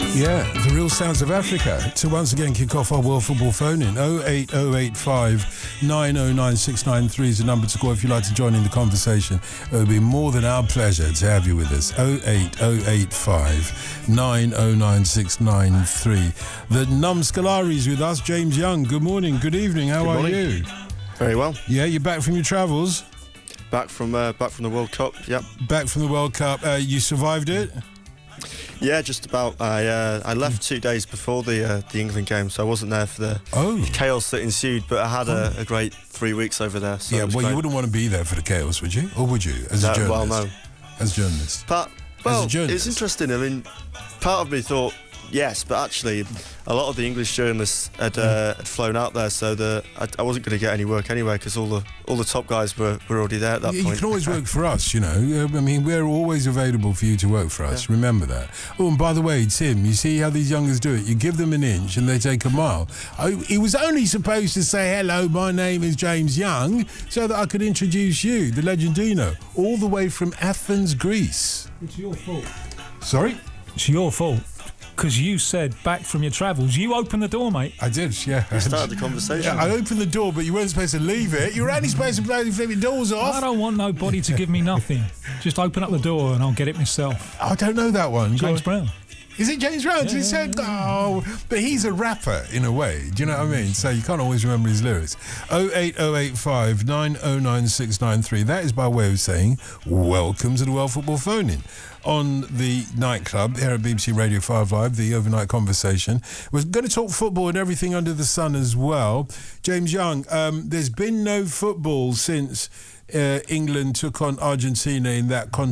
Yeah, the real sounds of Africa. To once again kick off our World Football phone-in. 08085 909 693 is the number to call if you'd like to join in the conversation. It would be more than our pleasure to have you with us. 08085 909 693. The Num Scolari is with us. James Young, good morning, good evening. How are you? Very well. Yeah, you're back from your travels? Back from the World Cup, yep. Back from the World Cup. You survived it? Yeah, just about. I left 2 days before the England game, so I wasn't there for the chaos that ensued. But I had a great 3 weeks over there. So yeah, well, you wouldn't want to be there for the chaos, would you? Or would you, as a journalist? Well, no. As a journalist. It's interesting. I mean, part of me thought yes, but actually, a lot of the English journalists had flown out there, so I wasn't going to get any work anyway because all the top guys were already there at that point. You can always work for us, you know. I mean, we're always available for you to work for us. Yeah. Remember that. Oh, and by the way, Tim, you see how these youngers do it? You give them an inch and they take a mile. He was only supposed to say, hello, my name is James Young, so that I could introduce you, the Legendino, all the way from Athens, Greece. It's your fault. Sorry? It's your fault. Because you said back from your travels. You opened the door, mate. I did, yeah. You started the conversation. Yeah, I opened the door, but you weren't supposed to leave it. You were only supposed to blow the flipping doors off. I don't want nobody to give me nothing. Just open up the door and I'll get it myself. I don't know that one. James Brown. Is it James Brown? But he's a rapper in a way. Do you know what I mean? So you can't always remember his lyrics. 08085 909 693. That is by way of saying welcome to the World Football Phone-In. On the nightclub here at BBC Radio 5 Live, the overnight conversation. We're going to talk football and everything under the sun as well. James Young, there's been no football since England took on Argentina in that contest.